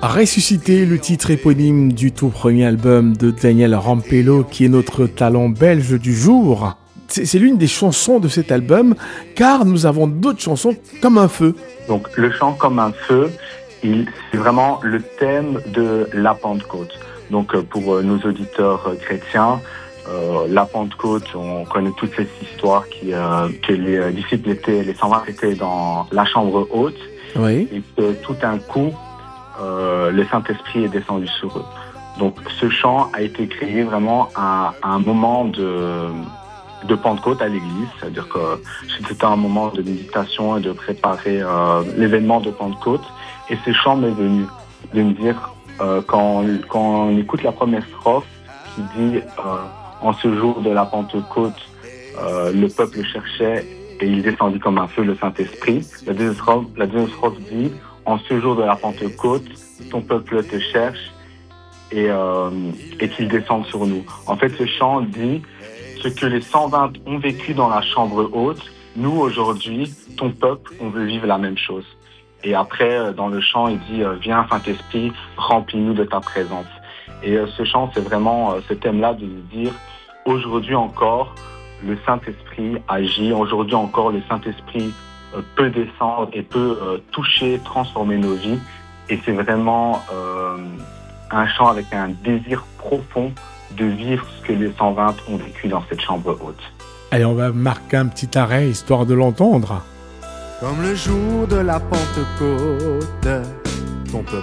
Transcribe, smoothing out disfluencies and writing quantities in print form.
Ressusciter, le titre éponyme du tout premier album de Daniel Rampello, qui est notre talent belge du jour. C'est l'une des chansons de cet album, car nous avons d'autres chansons comme un feu. Donc le chant comme un feu, c'est vraiment le thème de la Pentecôte. Donc pour nos auditeurs chrétiens, la Pentecôte, on connaît toute cette histoire que les disciples les 120 étaient dans la chambre haute, Oui. et que tout d'un coup, le Saint-Esprit est descendu sur eux. Donc ce chant a été créé vraiment à un moment de Pentecôte à l'église, c'est-à-dire que c'était un moment de méditation et de préparer l'événement de Pentecôte. Et ce chant m'est venu de me dire, quand on écoute la première strophe qui dit en ce jour de la Pentecôte, le peuple cherchait et il descendit comme un feu le Saint-Esprit. La deuxième strophe dit, en ce jour de la Pentecôte, ton peuple te cherche et qu'il descende sur nous. En fait, ce chant dit ce que les 120 ont vécu dans la chambre haute. Nous, aujourd'hui, ton peuple, on veut vivre la même chose. Et après, dans le chant, il dit « Viens, Saint-Esprit, remplis-nous de ta présence ». Et ce chant, c'est vraiment ce thème-là de dire « Aujourd'hui encore, le Saint-Esprit agit. Aujourd'hui encore, le Saint-Esprit peut descendre et peut toucher, transformer nos vies. » Et c'est vraiment un chant avec un désir profond de vivre ce que les 120 ont vécu dans cette chambre haute. Allez, on va marquer un petit arrêt, histoire de l'entendre. Comme le jour de la Pentecôte, ton peuple